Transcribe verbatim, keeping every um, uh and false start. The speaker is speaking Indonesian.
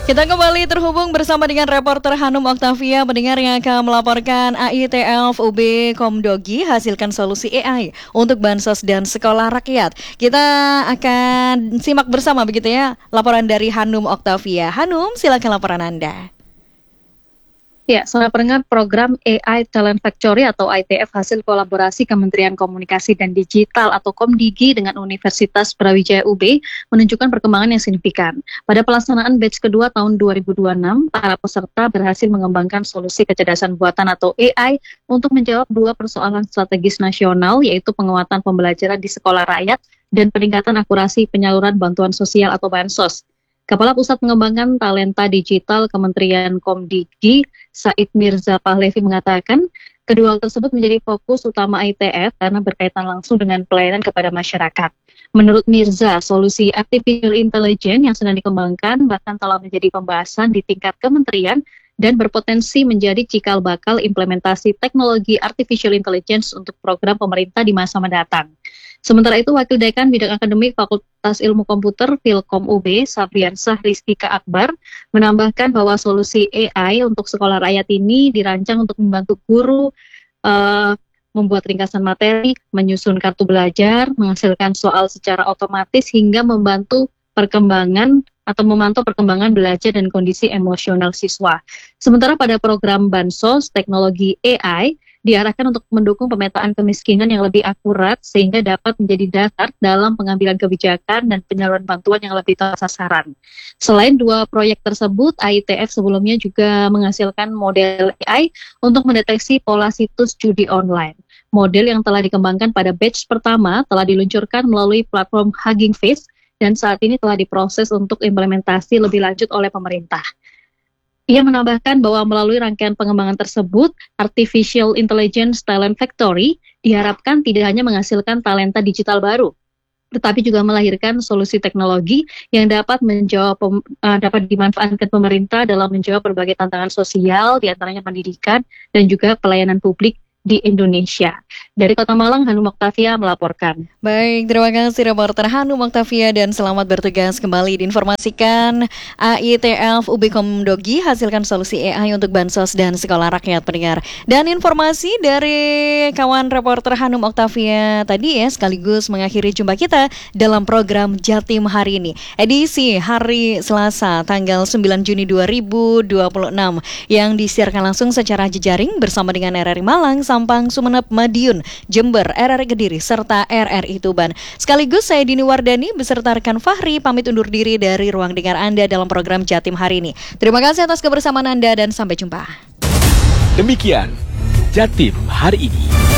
Kita kembali terhubung bersama dengan reporter Hanum Oktavia, pendengar yang akan melaporkan A I T F U B Komdogi hasilkan solusi A I untuk bansos dan sekolah rakyat. Kita akan simak bersama begitu ya laporan dari Hanum Oktavia. Hanum, silakan laporan Anda. Ya, saudara pendengar, program A I Talent Factory atau I T F hasil kolaborasi Kementerian Komunikasi dan Digital atau Komdigi dengan Universitas Brawijaya U B menunjukkan perkembangan yang signifikan. Pada pelaksanaan batch kedua tahun dua ribu dua puluh enam, para peserta berhasil mengembangkan solusi kecerdasan buatan atau A I untuk menjawab dua persoalan strategis nasional, yaitu penguatan pembelajaran di sekolah rakyat dan peningkatan akurasi penyaluran bantuan sosial atau bansos. Kepala Pusat Pengembangan Talenta Digital Kementerian Komdigi, Said Mirza Pahlevi mengatakan, kedua hal tersebut menjadi fokus utama I T F karena berkaitan langsung dengan pelayanan kepada masyarakat. Menurut Mirza, solusi Artificial Intelligence yang sedang dikembangkan bahkan telah menjadi pembahasan di tingkat kementerian dan berpotensi menjadi cikal bakal implementasi teknologi Artificial Intelligence untuk program pemerintah di masa mendatang. Sementara itu, Wakil Dekan Bidang Akademik Fakultas Ilmu Komputer Filkom U B, Sabriansah Rizkika Akbar, menambahkan bahwa solusi A I untuk sekolah rakyat ini dirancang untuk membantu guru uh, membuat ringkasan materi, menyusun kartu belajar, menghasilkan soal secara otomatis hingga membantu perkembangan atau memantau perkembangan belajar dan kondisi emosional siswa. Sementara pada program Bansos, teknologi A I diarahkan untuk mendukung pemetaan kemiskinan yang lebih akurat sehingga dapat menjadi dasar dalam pengambilan kebijakan dan penyaluran bantuan yang lebih tepat sasaran. Selain dua proyek tersebut, I T F sebelumnya juga menghasilkan model A I untuk mendeteksi pola situs judi online. Model yang telah dikembangkan pada batch pertama telah diluncurkan melalui platform Hugging Face dan saat ini telah diproses untuk implementasi lebih lanjut oleh pemerintah. Ia menambahkan bahwa melalui rangkaian pengembangan tersebut, Artificial Intelligence Talent Factory diharapkan tidak hanya menghasilkan talenta digital baru, tetapi juga melahirkan solusi teknologi yang dapat menjawab uh, dapat dimanfaatkan pemerintah dalam menjawab berbagai tantangan sosial, diantaranya pendidikan dan juga pelayanan publik di Indonesia. Dari Kota Malang, Hanum Oktavia melaporkan. Baik, terima kasih reporter Hanum Oktavia dan selamat bertugas kembali. Diinformasikan A I T F U B Komdogi hasilkan solusi A I untuk bansos dan sekolah rakyat, pendengar. Dan informasi dari kawan reporter Hanum Oktavia tadi ya sekaligus mengakhiri jumpa kita dalam program Jatim hari ini. Edisi hari Selasa tanggal sembilan Juni dua ribu dua puluh enam yang disiarkan langsung secara jejaring bersama dengan R R I Malang, Sampang, Sumeneb, Madiun, Jember, R R I Kediri, serta R R I Tuban. Sekaligus saya Dini Wardani beserta rekan Fahri pamit undur diri dari ruang dengar Anda dalam program Jatim hari ini. Terima kasih atas kebersamaan Anda dan sampai jumpa. Demikian Jatim hari ini.